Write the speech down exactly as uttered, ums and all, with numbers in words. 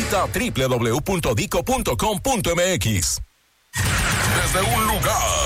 Visita doble u doble u doble u punto dico punto com punto m x. Desde un lugar